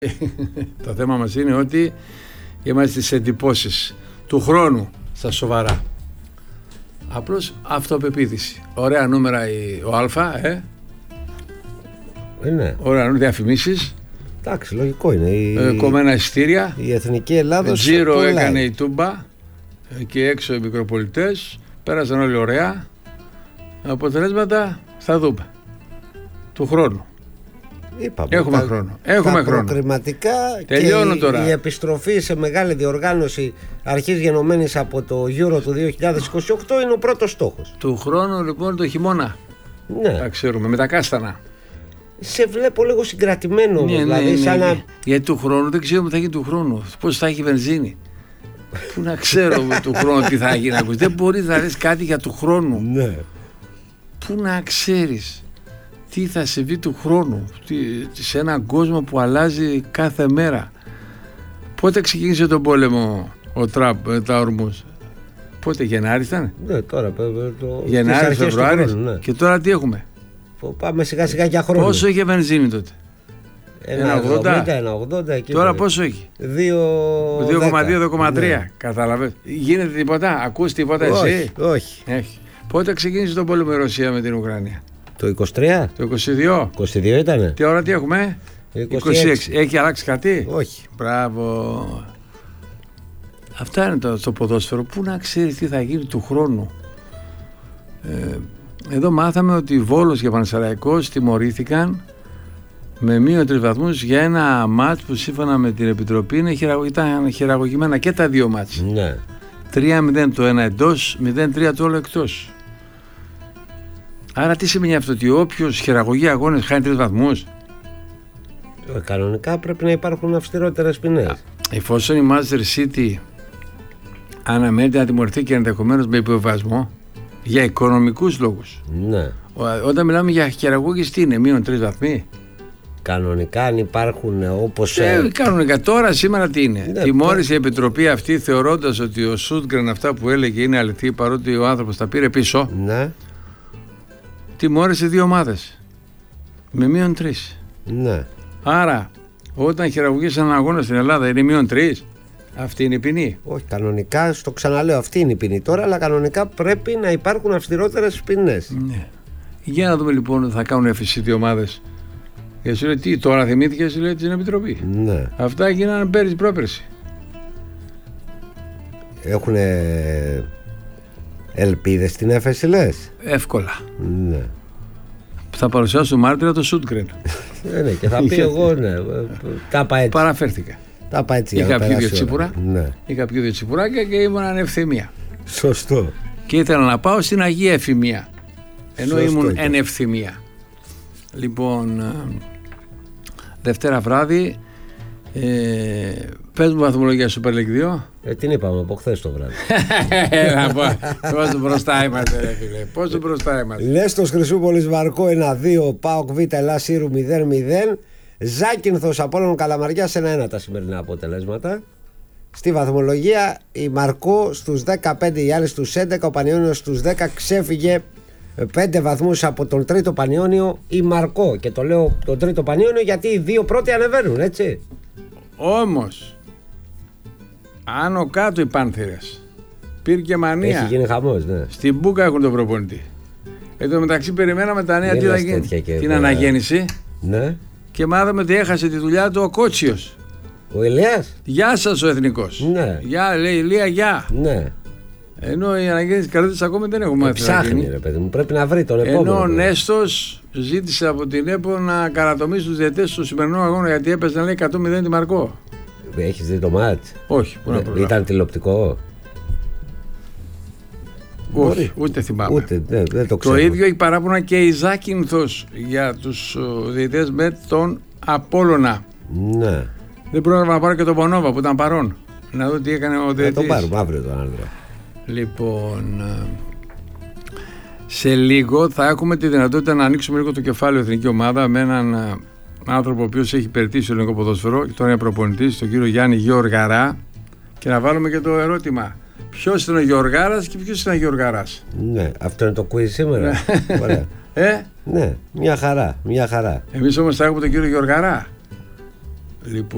Το θέμα μας είναι ότι είμαστε στις εντυπώσεις του χρόνου στα σοβαρά. Απλώς αυτοπεποίθηση. Ωραία νούμερα ο Α, Ναι. Ωραία νούμερα, διαφημίσεις. Εντάξει, λογικό είναι. Κομμένα εισιτήρια. Η Εθνική Ελλάδος. Τζίρο έκανε η Τούμπα. Και έξω οι μικροπολιτές. Πέρασαν όλοι ωραία. Αποτελέσματα θα δούμε. Του χρόνου. Είπαμε, Έχουμε χρόνο. Έχουμε χρόνο. Προκριματικά τελειώνω και τώρα. Η επιστροφή σε μεγάλη διοργάνωση αρχής γενομένης από το Euro του 2028 είναι ο πρώτος στόχος. Του χρόνου λοιπόν το χειμώνα. Ναι. Τα ξέρουμε, με τα κάστανα. Σε βλέπω λίγο συγκρατημένο. Ναι, δηλαδή, σαν να... Γιατί του χρόνου δεν ξέρουμε τι θα γίνει του χρόνου. Πώς θα έχει βενζίνη. Πού να ξέρω του χρόνου τι θα γίνει. Δεν μπορείς να λες κάτι για του χρόνου. Ναι. Πού να ξέρεις τι θα συμβεί του χρόνου σε έναν κόσμο που αλλάζει κάθε μέρα. Πότε ξεκίνησε τον πόλεμο ο Τραμπ, τα ορμούς? Πότε, Γενάρη ήταν? Ναι, τώρα Γενάρη, Φεβρουάρη. Ναι. Και τώρα τι έχουμε? Πάμε σιγά σιγά για χρόνο. Πόσο είχε βενζίνη τότε? 1,80 εκεί. Τώρα πόσο έχει? 2,2-2,3. Καταλαβαίνεις. Γίνεται τίποτα? Ακούς τίποτα εσύ? Όχι. Έχει. Πότε ξεκίνησε τον πόλεμο η Ρωσία με την Ουκρανία? Το 23? Το 22? 22 ήτανε? Τι ώρα τι έχουμε? 26. Έχει αλλάξει κάτι? Όχι. Μπράβο. Αυτά είναι το ποδόσφαιρο. Πού να ξέρεις τι θα γίνει του χρόνου. Εδώ μάθαμε ότι Βόλος και Πανσεραϊκός τιμωρήθηκαν με μείον 3 βαθμούς για ένα μάτς που σύμφωνα με την Επιτροπή ήταν χειραγωγημένα και τα δύο μάτς. Ναι. 3-0 το ένα εντός, 0-3 το όλο εκτός. Άρα τι σημαίνει αυτό? Ότι όποιος χειραγωγεί αγώνες χάνει 3 βαθμούς? Κανονικά πρέπει να υπάρχουν αυστηρότερες ποινές. Εφόσον η Manchester City αναμένεται να τιμωρηθεί και ενδεχομένως με υποβιβασμό για οικονομικούς λόγους. Ναι. Όταν μιλάμε για χειραγώγηση, τι είναι? Μείον 3 βαθμοί. Κανονικά αν υπάρχουν όπως... Κανονικά τώρα σήμερα τι είναι? Ναι, τιμώρησε η Επιτροπή αυτή θεωρώντας ότι ο Σούντγκρεν αυτά που έλεγε είναι αληθή, παρότι ο άνθρωπος τα πήρε πίσω. Ναι. Τιμώρησε 2 ομάδες με μείον 3. Ναι. Άρα όταν χειραγωγείς έναν αγώνα στην Ελλάδα είναι μείον 3. Αυτή είναι η ποινή? Όχι, κανονικά, στο ξαναλέω, αυτή είναι η ποινή τώρα, αλλά κανονικά πρέπει να υπάρχουν αυστηρότερες ποινές. Ναι. Για να δούμε λοιπόν τι θα κάνουν έφεση οι ομάδες. Και σου λέει τι, τώρα θυμήθηκε, σου λέει την Επιτροπή. Ναι. Αυτά γίνανε πέρυσι πρόπερσι. Έχουν ελπίδες στην έφεση, λες? Εύκολα. Ναι. Θα παρουσιάσω μάρτυρα το Σούντγκρεν. Ναι, και θα πει εγώ, ναι. Τα πάει έτσι. Παραφέρθηκα. Τα πάει έτσι. Είχα πιει 2 τσίπουρα. Ναι. Είχα πιει 2 τσιπουράκια και ήμουν ανευθυμία. Σωστό. Και ήθελα να πάω στην Αγία Ευθυμία. Ενώ Σωστό ήμουν ήταν. εν ευθυμία. Λοιπόν, Δευτέρα βράδυ, πες μου βαθμολογία Super League 2. Την είπαμε από χθες το βράδυ. Πόσο μπροστά είμαστε, ρε φίλε. Πόσο μπροστά είμαστε. Λέστος Χρυσούπολης Βαρκό 1-2, ΠΑΟΚ Β Ελλάς Ήρου 0-0, Ζάκυνθος Απόλλων Καλαμαριάς 1-1 τα σημερινά αποτελέσματα. Στη βαθμολογία η Μαρκό στους 15, οι άλλοι στους 11, ο Πανιώνιος στους 10, ξέφυγε 5 βαθμούς από τον τρίτο Πανιώνιο η Μαρκό. Και το λέω τον τρίτο Πανιώνιο γιατί οι δύο πρώτοι ανεβαίνουν, έτσι. Όμως άνω κάτω οι Πάνθυρες, πήρε και μανία. Έχει γίνει χαμός, ναι. Στην Μπούκα έχουν τον προπονητή. Εν τω μεταξύ περιμέναμε τα νέα, τι θα γίνει, την αναγέννηση. Ναι. Και μάθαμε ότι έχασε τη δουλειά του ο Κότσιος. Ο Ηλίας. Γεια σας ο Εθνικός. Ναι. Γεια, λέει Ηλία, γεια. Ναι. Ενώ η αναγέννηση καρδίτης ακόμα δεν έχουμε μάθει. Ψάχνει, ρε παιδί μου, πρέπει να βρει τον επόμενο. Ενώ ο Νέστος ζήτησε από την ΕΠΟ να καρατομήσει τους διαιτητές του σημερινού αγώνα, γιατί έπαιζε να λέει 100-0 τη Μαρκό. Έχεις δει το μάτς? Όχι, πού να προλάβω. Ήταν τηλεοπτικό? Όχι, ούτε θυμάμαι. Ούτε, δεν το ξέρω. Το ίδιο έχει παράπονα και η Ζάκυνθος για τους διαιτητές με τον Απόλλωνα. Ναι. Δεν πρόλαβα να πάρω και τον Πονόβα που ήταν παρόν. Να δω τι έκανε ο διαιτητής. Θα τον πάρουμε αύριο τον άντρα. Λοιπόν, σε λίγο θα έχουμε τη δυνατότητα να ανοίξουμε λίγο το κεφάλαιο εθνική ομάδα με έναν άνθρωπο ο οποίος έχει περτήσει το ελληνικό ποδόσφαιρο και τώρα είναι προπονητής, τον κύριο Γιάννη Γεωργαρά, και να βάλουμε και το ερώτημα: ποιος ήταν ο Γεωργάρας και ποιος ήταν ο Γεωργαράς? Ναι, αυτό είναι το quiz σήμερα. Ωραία. Ναι, μια χαρά, μια χαρά. Εμείς όμως θα έχουμε τον κύριο Γεωργαρά. Λοιπόν.